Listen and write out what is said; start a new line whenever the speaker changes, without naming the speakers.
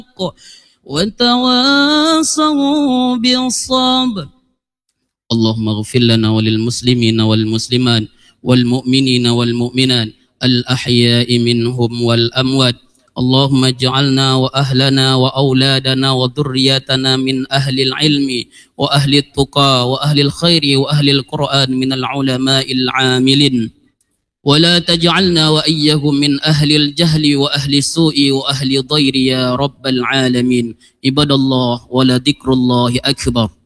وتواصوا بالصبر. اللهم اغفر لنا وللمسلمين والمسلمات والمؤمنين والمؤمنات الأحياء منهم والأموات. اللهم اجعلنا وأهلنا وأولادنا وذرياتنا من أهل العلم وأهل التقى وأهل الخير وأهل القرآن من العلماء العاملين، ولا تجعلنا وإياهم من أهل الجهل وأهل السوء وأهل الضير يا رب العالمين. عباد الله، ولذكر الله أكبر.